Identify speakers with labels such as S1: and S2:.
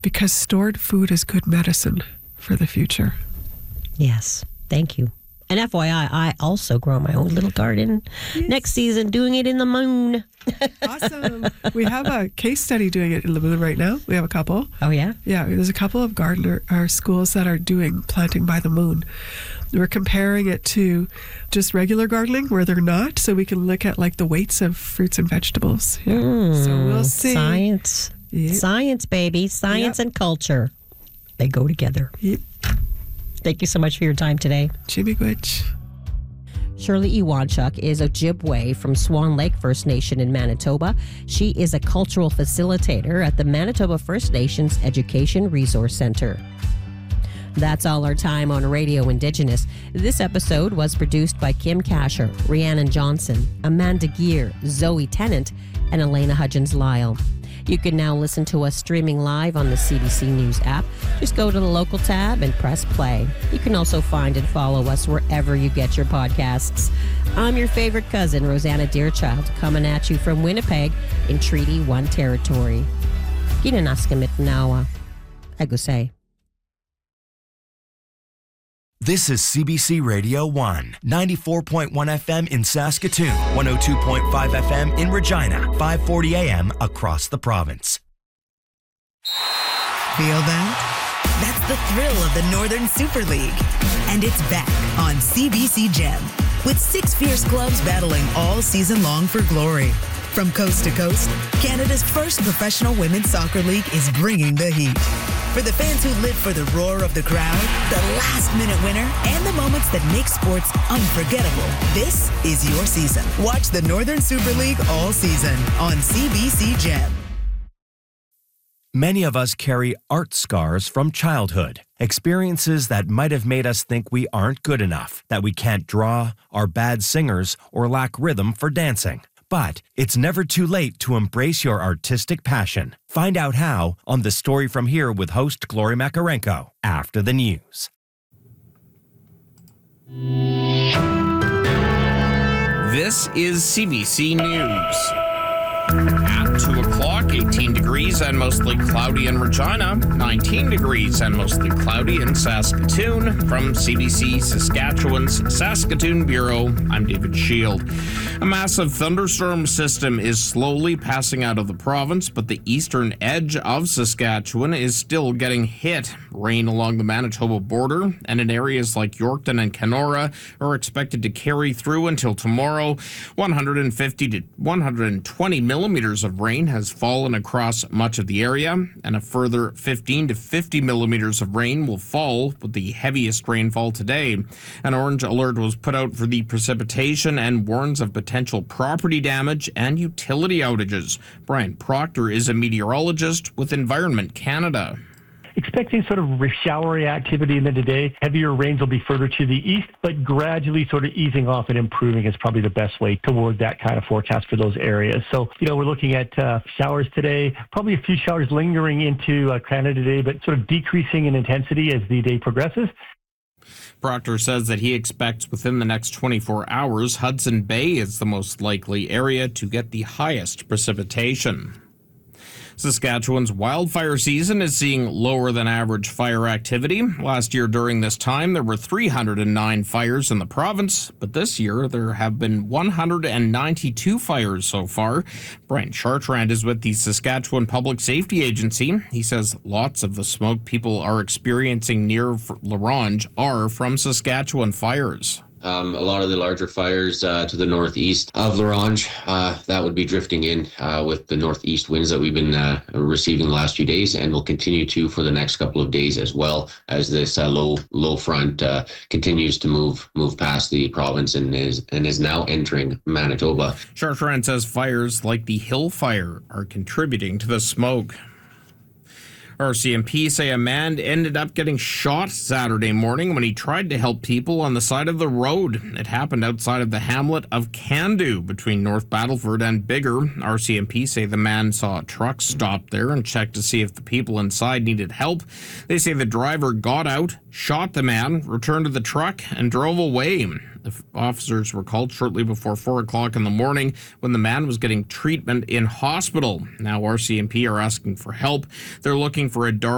S1: because stored food is good medicine for the future.
S2: Yes, thank you. And FYI, I also grow my own little garden. Yes. Next season, doing it in the moon.
S1: Awesome. We have a case study doing it in the moon right now. We have a couple.
S2: Oh, yeah?
S1: Yeah, there's a couple of schools that are doing planting by the moon. We're comparing it to just regular gardening where they're not, so we can look at like the weights of fruits and vegetables. Yeah. So we'll see.
S2: Science. Yep. Science, baby. Science and culture. They go together.
S1: Yep.
S2: Thank you so much for your time today.
S1: Chimigwich.
S2: Shirley Iwanchuk is Ojibwe from Swan Lake First Nation in Manitoba. She is a cultural facilitator at the Manitoba First Nations Education Resource Center. That's all our time on Radio Indigenous. This episode was produced by Kim Kasher, Rhiannon Johnson, Amanda Gear, Zoe Tennant, and Elena Hudgens-Lyle. You can now listen to us streaming live on the CBC News app. Just go to the local tab and press play. You can also find and follow us wherever you get your podcasts. I'm your favorite cousin, Rosanna Deerchild, coming at you from Winnipeg in Treaty 1 territory. Ginanaskimit Nawa. Agusay.
S3: This is CBC Radio 1, 94.1 FM in Saskatoon, 102.5 FM in Regina, 540 AM across the province.
S4: Feel that? That's the thrill of the Northern Super League. And it's back on CBC Gem, with 6 fierce clubs battling all season long for glory. From coast to coast, Canada's first professional women's soccer league is bringing the heat. For the fans who live for the roar of the crowd, the last-minute winner, and the moments that make sports unforgettable, this is your season. Watch the Northern Super League all season on CBC Gem.
S3: Many of us carry art scars from childhood, experiences that might have made us think we aren't good enough, that we can't draw, are bad singers, or lack rhythm for dancing. But it's never too late to embrace your artistic passion. Find out how on The Story From Here with host Glory Makarenko after the news.
S5: This is CBC News. At 2 o'clock, 18 degrees and mostly cloudy in Regina, 19 degrees and mostly cloudy in Saskatoon. From CBC Saskatchewan's Saskatoon Bureau, I'm David Shield. A massive thunderstorm system is slowly passing out of the province, but the eastern edge of Saskatchewan is still getting hit. Rain along the Manitoba border and in areas like Yorkton and Kenora are expected to carry through until tomorrow. 150 to 120 millimeters of rain has fallen across much of the area, and a further 15 to 50 millimeters of rain will fall, with the heaviest rainfall today. An orange alert was put out for the precipitation and warns of potential property damage and utility outages. Brian Proctor is a meteorologist with Environment Canada.
S6: Expecting sort of showery activity in the day. Heavier rains will be further to the east, but gradually sort of easing off and improving is probably the best way toward that kind of forecast for those areas. So, we're looking at showers today, probably a few showers lingering into Canada today, but sort of decreasing in intensity as the day progresses.
S5: Proctor says that he expects within the next 24 hours, Hudson Bay is the most likely area to get the highest precipitation. Saskatchewan's wildfire season is seeing lower than average fire activity. Last year during this time, there were 309 fires in the province, but this year there have been 192 fires so far. Brian Chartrand is with the Saskatchewan Public Safety Agency. He says lots of the smoke people are experiencing near La Ronge are from Saskatchewan fires.
S7: A lot of the larger fires to the northeast of La Ronge, that would be drifting in with the northeast winds that we've been receiving the last few days, and will continue to for the next couple of days as well, as this low front continues to move past the province and is now entering Manitoba.
S5: Chartrand says fires like the Hill Fire are contributing to the smoke. RCMP say a man ended up getting shot Saturday morning when he tried to help people on the side of the road. It happened outside of the hamlet of Candu between North Battleford and Bigger. RCMP say the man saw a truck stop there and checked to see if the people inside needed help. They say the driver got out, shot the man, returned to the truck, and drove away. The officers were called shortly before 4 o'clock in the morning when the man was getting treatment in hospital. Now RCMP are asking for help. They're looking for a dark